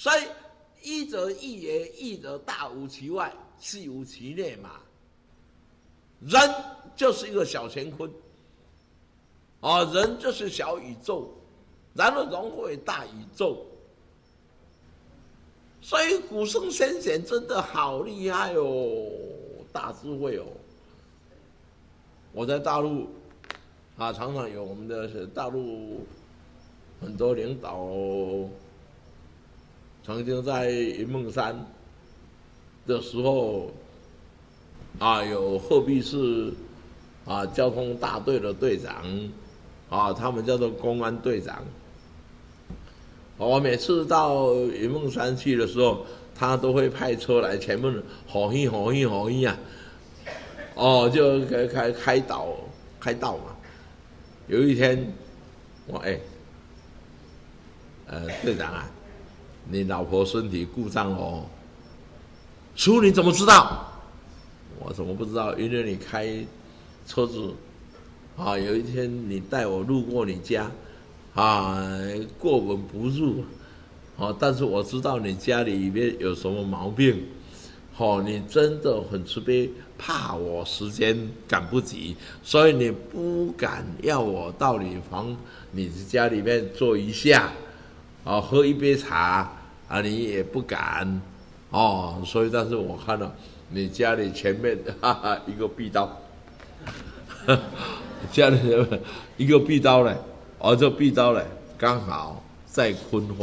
所以一则一也，一则大无其外，细无其内嘛。人就是一个小乾坤，人就是小宇宙，然后融汇大宇宙。所以古圣先贤真的好厉害哦，大智慧哦。我在大陆常常有我们的大陆很多领导曾经在云梦山的时候有鹤壁市交通大队的队长他们叫做公安队长。我每次到云梦山去的时候，他都会派车来前面吼嘿吼嘿吼嘿就开道嘛。有一天，我队长啊，你老婆身体故障哦。叔你怎么知道？我怎么不知道？因为你开车子有一天你带我路过你家过门不入但是我知道你家里面有什么毛病你真的很慈悲，怕我时间赶不及，所以你不敢要我到你家里面坐一下喝一杯茶你也不敢所以但是我看到你家里前面一个壁刀家里一个壁刀嘞这壁刀嘞刚好在坤花